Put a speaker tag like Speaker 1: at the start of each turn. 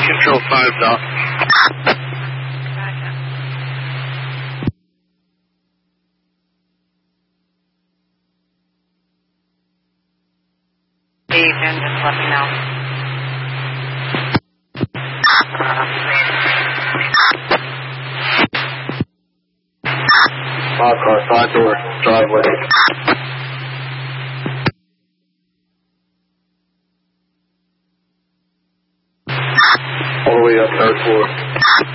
Speaker 1: Control 5 dot.
Speaker 2: Agent, just let me know.
Speaker 1: Car, 5 door, driveway. All the way up 3rd floor.